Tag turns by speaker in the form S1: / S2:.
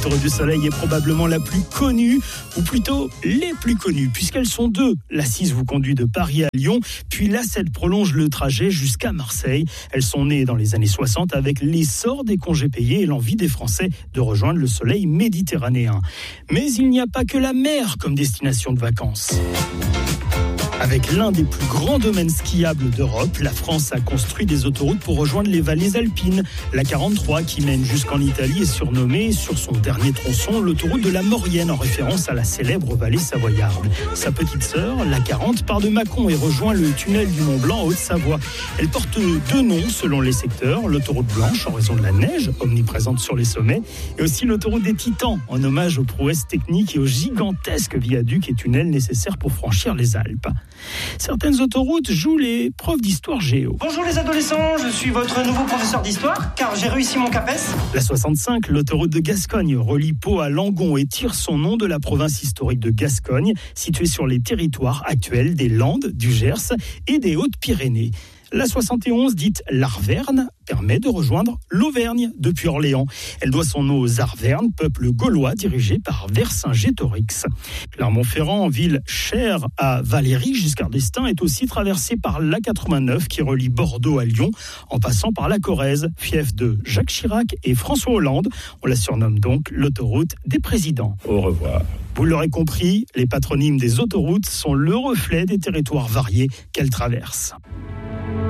S1: L'autoroute du Soleil est probablement la plus connue, ou plutôt les plus connues, puisqu'elles sont deux. La 6 vous conduit de Paris à Lyon, puis la 7 prolonge le trajet jusqu'à Marseille. Elles sont nées dans les années 60 avec l'essor des congés payés et l'envie des Français de rejoindre le soleil méditerranéen. Mais il n'y a pas que la mer comme destination de vacances. Avec l'un des plus grands domaines skiables d'Europe, la France a construit des autoroutes pour rejoindre les vallées alpines. La 43 qui mène jusqu'en Italie est surnommée sur son dernier tronçon l'autoroute de la Maurienne en référence à la célèbre vallée savoyarde. Sa petite sœur, la 40, part de Mâcon et rejoint le tunnel du Mont Blanc en Haute-Savoie. Elle porte deux noms selon les secteurs, l'autoroute blanche en raison de la neige omniprésente sur les sommets et aussi l'autoroute des Titans en hommage aux prouesses techniques et aux gigantesques viaducs et tunnels nécessaires pour franchir les Alpes. Certaines autoroutes jouent les profs d'histoire géo.
S2: Bonjour les adolescents, je suis votre nouveau professeur d'histoire car j'ai réussi mon CAPES.
S1: La 65, l'autoroute de Gascogne, relie Pau à Langon et tire son nom de la province historique de Gascogne, située sur les territoires actuels des Landes, du Gers et des Hautes-Pyrénées. La 71, dite l'Arverne, permet de rejoindre l'Auvergne depuis Orléans. Elle doit son nom aux Arvernes, peuple gaulois dirigé par Vercingétorix. Clermont-Ferrand, ville chère à Valéry Giscard d'Estaing, est aussi traversée par l'A89 qui relie Bordeaux à Lyon, en passant par la Corrèze, fief de Jacques Chirac et François Hollande. On la surnomme donc l'autoroute des présidents.
S3: Au revoir.
S1: Vous l'aurez compris, les patronymes des autoroutes sont le reflet des territoires variés qu'elles traversent.